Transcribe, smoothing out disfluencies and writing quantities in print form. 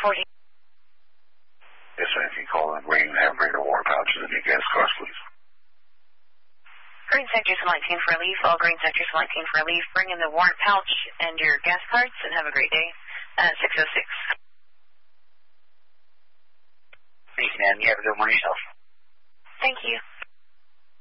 14. Yes, sir. If you call in green, bring the warrant pouches and your gas cards, please. Green sectors 19 for relief. All green sectors 19 for relief. Bring in the warrant pouch and your gas cards and have a great day. 606. Thank you, ma'am. You have a good one yourself. Thank you.